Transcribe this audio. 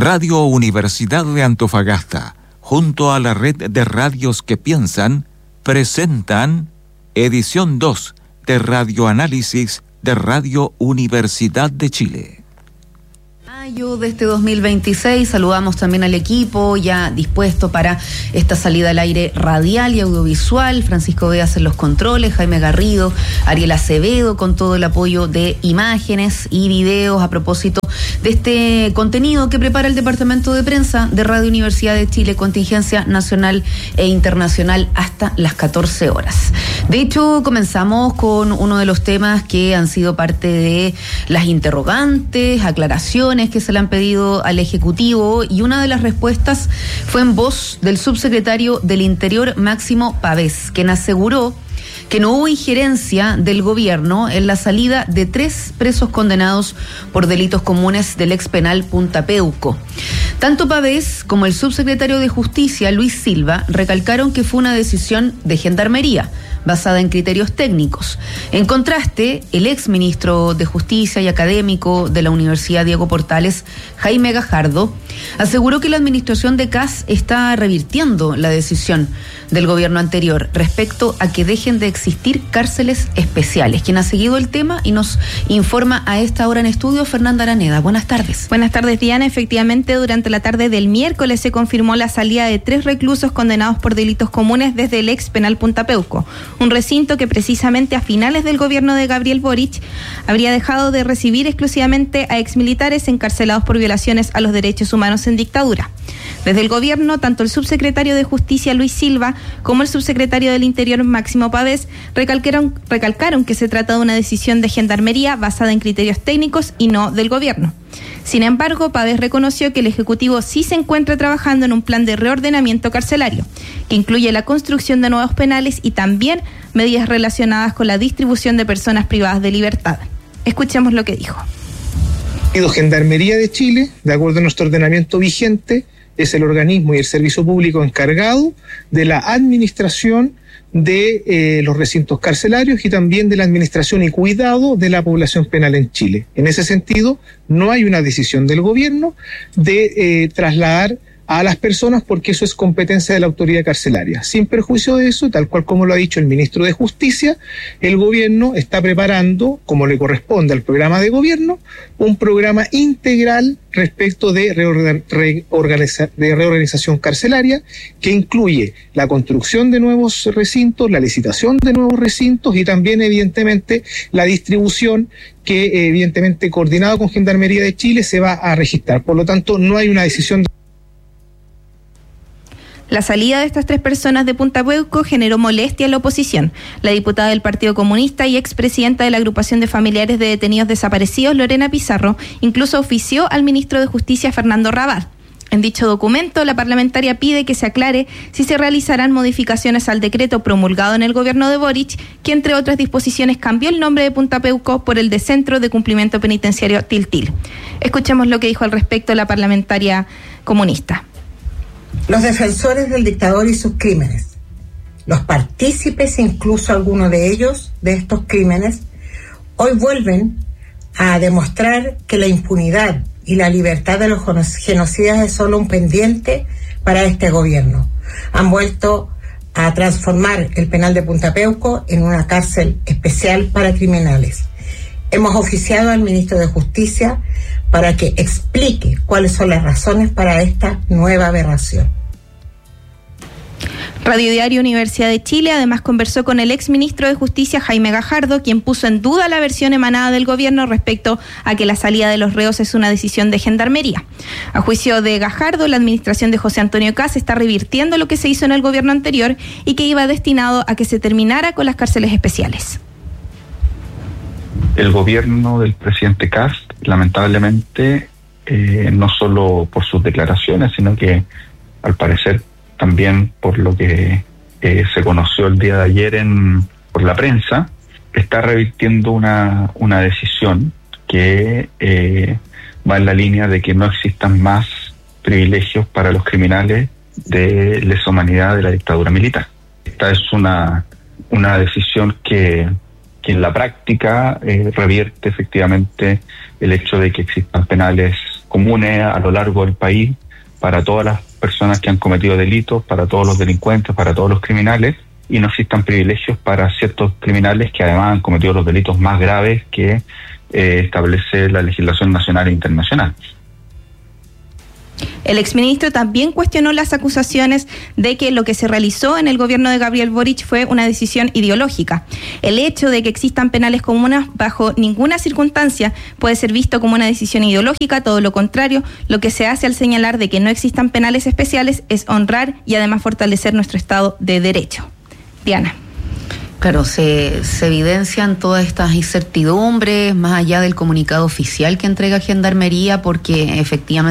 Radio Universidad de Antofagasta, junto a la red de radios que piensan, presentan edición 2 de Radioanálisis de Radio Universidad de Chile. Mayo de este 2026, saludamos también al equipo ya dispuesto para esta salida al aire radial y audiovisual. Francisco Beas en los controles, Jaime Garrido, Ariel Acevedo con todo el apoyo de imágenes y videos a propósito de este contenido que prepara el Departamento de Prensa de Radio Universidad de Chile, contingencia nacional e internacional hasta las 14 horas. De hecho, comenzamos con uno de los temas que han sido parte de las interrogantes, aclaraciones que se le han pedido al Ejecutivo, y una de las respuestas fue en voz del subsecretario del Interior, Máximo Pavés, quien aseguró que no hubo injerencia del gobierno en la salida de 3 presos condenados por delitos comunes del ex penal Punta Peuco. Tanto Pavés como el subsecretario de Justicia, Luis Silva, recalcaron que fue una decisión de Gendarmería, basada en criterios técnicos. En contraste, el ex ministro de Justicia y académico de la Universidad Diego Portales, Jaime Gajardo, aseguró que la administración de CAS está revirtiendo la decisión del gobierno anterior respecto a que dejen de existir cárceles especiales. Quien ha seguido el tema y nos informa a esta hora en estudio, Fernanda Araneda. Buenas tardes. Buenas tardes, Diana. Efectivamente, durante la tarde del miércoles se confirmó la salida de 3 reclusos condenados por delitos comunes desde el ex penal Punta Peuco, un recinto que precisamente a finales del gobierno de Gabriel Boric habría dejado de recibir exclusivamente a exmilitares encarcelados por violaciones a los derechos humanos en dictadura. Desde el gobierno, tanto el subsecretario de Justicia, Luis Silva, como el subsecretario del Interior, Máximo Pavés, recalcaron que se trata de una decisión de Gendarmería basada en criterios técnicos y no del gobierno. Sin embargo, Pavés reconoció que el Ejecutivo sí se encuentra trabajando en un plan de reordenamiento carcelario, que incluye la construcción de nuevos penales y también medidas relacionadas con la distribución de personas privadas de libertad. Escuchemos lo que dijo. Gendarmería de Chile, de acuerdo a nuestro ordenamiento vigente, es el organismo y el servicio público encargado de la administración de los recintos carcelarios y también de la administración y cuidado de la población penal en Chile. En ese sentido, no hay una decisión del gobierno de trasladar a las personas, porque eso es competencia de la autoridad carcelaria. Sin perjuicio de eso, tal cual como lo ha dicho el ministro de Justicia, el gobierno está preparando, como le corresponde al programa de gobierno, un programa integral respecto de reorganización carcelaria, que incluye la construcción de nuevos recintos, la licitación de nuevos recintos y también, evidentemente, la distribución que, evidentemente, coordinado con Gendarmería de Chile, se va a registrar. Por lo tanto, no hay una decisión. La salida de estas 3 personas de Punta Peuco generó molestia en la oposición. La diputada del Partido Comunista y expresidenta de la agrupación de familiares de detenidos desaparecidos, Lorena Pizarro, incluso ofició al ministro de Justicia, Fernando Rabal. En dicho documento, la parlamentaria pide que se aclare si se realizarán modificaciones al decreto promulgado en el gobierno de Boric, que entre otras disposiciones cambió el nombre de Punta Peuco por el de Centro de Cumplimiento Penitenciario Tiltil. Escuchemos lo que dijo al respecto la parlamentaria comunista. Los defensores del dictador y sus crímenes, los partícipes, incluso algunos de ellos, de estos crímenes, hoy vuelven a demostrar que la impunidad y la libertad de los genocidas es solo un pendiente para este gobierno. Han vuelto a transformar el penal de Punta Peuco en una cárcel especial para criminales. Hemos oficiado al ministro de Justicia para que explique cuáles son las razones para esta nueva aberración. Radio Diario Universidad de Chile además conversó con el exministro de Justicia, Jaime Gajardo, quien puso en duda la versión emanada del gobierno respecto a que la salida de los reos es una decisión de Gendarmería. A juicio de Gajardo, la administración de José Antonio Kast está revirtiendo lo que se hizo en el gobierno anterior y que iba destinado a que se terminara con las cárceles especiales. El gobierno del presidente Kast, lamentablemente, no solo por sus declaraciones, sino que al parecer también por lo que se conoció el día de ayer por la prensa, está revirtiendo una decisión que va en la línea de que no existan más privilegios para los criminales de lesa humanidad de la dictadura militar. Esta es una decisión que en la práctica revierte efectivamente el hecho de que existan penales comunes a lo largo del país para todas las personas que han cometido delitos, para todos los delincuentes, para todos los criminales, y no existan privilegios para ciertos criminales que además han cometido los delitos más graves que establece la legislación nacional e internacional. El exministro también cuestionó las acusaciones de que lo que se realizó en el gobierno de Gabriel Boric fue una decisión ideológica. El hecho de que existan penales comunes bajo ninguna circunstancia puede ser visto como una decisión ideológica, todo lo contrario. Lo que se hace al señalar de que no existan penales especiales es honrar y además fortalecer nuestro Estado de Derecho. Diana. Claro, se evidencian todas estas incertidumbres más allá del comunicado oficial que entrega Gendarmería, porque efectivamente